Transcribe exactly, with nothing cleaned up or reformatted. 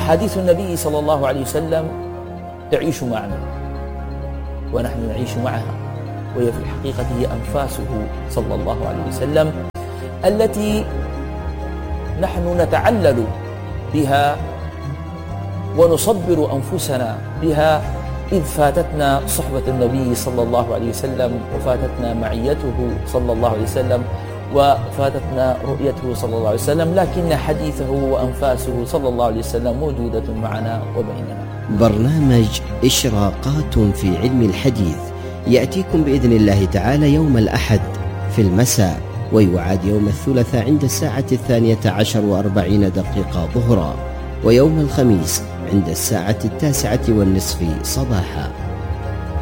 أحاديث النبي صلى الله عليه وسلم تعيش معنا ونحن نعيش معها، وهي في الحقيقة هي أنفاسه صلى الله عليه وسلم التي نحن نتعلل بها ونصبر أنفسنا بها، إذ فاتتنا صحبة النبي صلى الله عليه وسلم، وفاتتنا معيته صلى الله عليه وسلم، وفاتتنا رؤيته صلى الله عليه وسلم، لكن حديثه وأنفاسه صلى الله عليه وسلم موجودة معنا وبيننا. برنامج إشراقات في علم الحديث يأتيكم بإذن الله تعالى يوم الأحد في المساء، ويعاد يوم الثلاثاء عند الساعة الثانية عشر وأربعين دقيقة ظهرا، ويوم الخميس عند الساعة التاسعة والنصف صباحا.